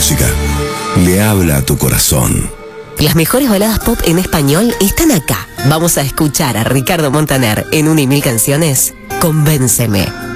música le habla a tu corazón. Las mejores baladas pop en español están acá. Vamos a escuchar a Ricardo Montaner en 1 y 1000 canciones. Convénceme.